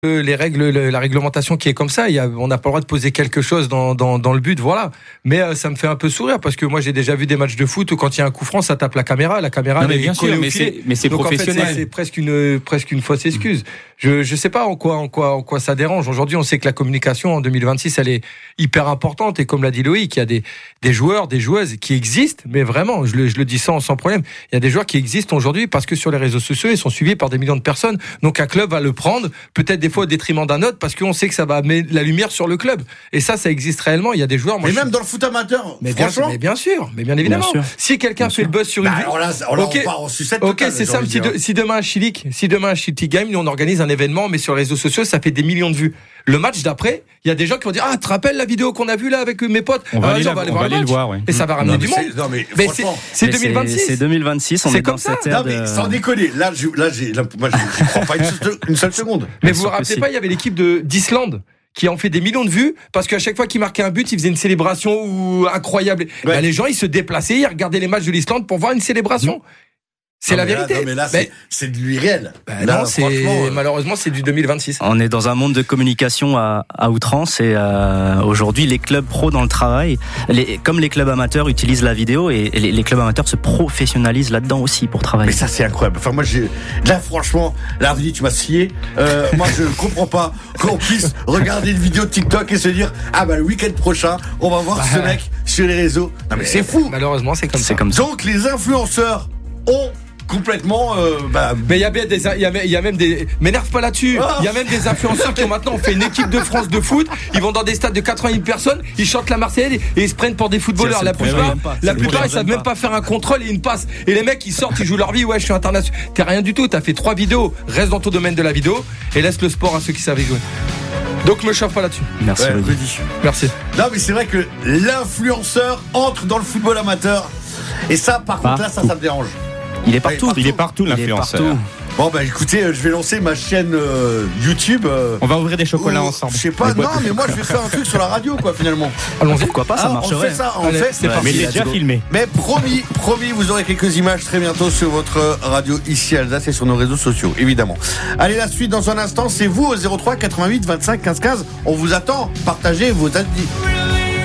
les règles, la réglementation qui est comme ça. On n'a pas le droit de poser quelque chose dans le but, voilà. Mais ça me fait un peu sourire parce que moi j'ai déjà vu des matchs de foot où quand il y a un coup franc, ça tape la caméra. La caméra, non, mais bien sûr, mais c'est donc, professionnel. En fait, c'est presque une fausse excuse. Je sais pas en quoi ça dérange. Aujourd'hui, on sait que la communication en 2026, elle est hyper importante et comme l'a dit Loïc, il y a des joueurs, des joueuses qui existent, mais vraiment, je le dis sans problème. Il y a des joueurs qui existent aujourd'hui parce que sur les réseaux sociaux, ils sont suivis par des millions de personnes. Donc un club va le prendre, peut-être des fois au détriment d'un autre, parce qu'on sait que ça va mettre la lumière sur le club. Et ça existe réellement. Il y a des joueurs. Mais même dans le foot amateur, mais bien sûr, mais bien évidemment. Bien si quelqu'un fait le buzz sur une vidéo, on part en sucette. Ok, c'est simple. Si demain à Chilik gagne, nous on organise un événement, mais sur les réseaux sociaux, ça fait des millions de vues. Le match d'après, il y a des gens qui vont dire tu te rappelles la vidéo qu'on a vue là avec mes potes? On va aller le voir, ouais. Et ça va ramener du monde. Mais c'est 2026. C'est 2026. On est dans cette ère. Non mais sans déconner. Là, moi, j'y crois pas une seule seconde. Mais vous vous rappelez pas, il y avait l'équipe d'Islande qui ont fait des millions de vues parce qu'à chaque fois qu'ils marquaient un but, ils faisaient une célébration incroyable. Ouais. Les gens, ils se déplaçaient, ils regardaient les matchs de l'Islande pour voir une célébration. C'est la vérité. Non mais là, c'est de l'irréel. Non, malheureusement, c'est du 2026. On est dans un monde de communication à outrance et aujourd'hui, les clubs pros dans le travail, comme les clubs amateurs utilisent la vidéo et les clubs amateurs se professionnalisent là-dedans aussi pour travailler. Mais ça, c'est incroyable. Enfin, moi, là, franchement, là, Rudy, tu m'as scié. Moi, je comprends pas qu'on puisse regarder une vidéo de TikTok et se dire, le week-end prochain, on va voir ce mec sur les réseaux. Non, mais c'est fou. Malheureusement, c'est comme ça. Donc, les influenceurs ont complètement mais il y a même des m'énerve pas là-dessus. Il y a même des influenceurs qui ont maintenant fait une équipe de France de foot, ils vont dans des stades de 80 000 personnes, ils chantent la Marseillaise et ils se prennent pour des footballeurs. La plupart ils savent même pas faire un contrôle et une passe. Et les mecs ils sortent, ils jouent leur vie, je suis international. T'es rien du tout, t'as fait 3 vidéos, reste dans ton domaine de la vidéo et laisse le sport à ceux qui savent y jouer. Donc me chauffe pas là-dessus. Merci. Merci. Non mais c'est vrai que l'influenceur entre dans le football amateur et ça par contre là ça me dérange. Il est partout l'influenceur. Bon écoutez, je vais lancer ma chaîne YouTube. On va ouvrir des chocolats ensemble. Je sais pas, mais moi je vais faire un truc sur la radio finalement. Allons-y, pourquoi pas, ça marcherait. On fait ça, c'est parti. Mais il est déjà filmé. Mais promis, vous aurez quelques images très bientôt sur votre radio ici Alsace et sur nos réseaux sociaux, évidemment. Allez, la suite dans un instant, c'est vous au 03 88 25 15 15. On vous attend, partagez vos avis.